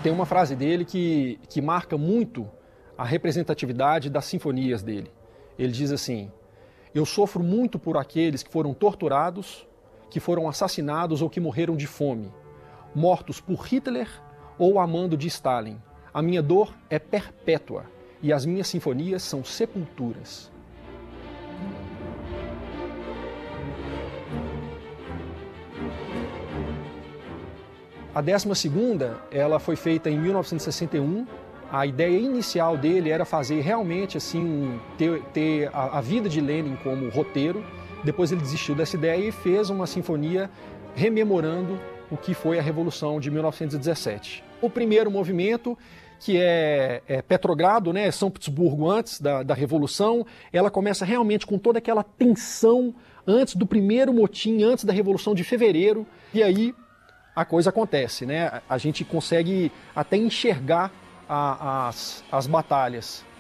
Tem uma frase dele que marca muito a representatividade das sinfonias dele. Ele diz assim: eu sofro muito por aqueles que foram torturados, que foram assassinados ou que morreram de fome, mortos por Hitler ou a mando de Stalin. A minha dor é perpétua e as minhas sinfonias são sepulturas. A 12ª, ela foi feita em 1961. A ideia inicial dele era fazer realmente assim, ter a vida de Lenin como roteiro. Depois ele desistiu dessa ideia e fez uma sinfonia rememorando o que foi a Revolução de 1917. O primeiro movimento, que é Petrogrado, né, São Petersburgo antes da Revolução, ela começa realmente com toda aquela tensão antes do primeiro motim, antes da Revolução de Fevereiro, e aí a coisa acontece, né? A gente consegue até enxergar as batalhas.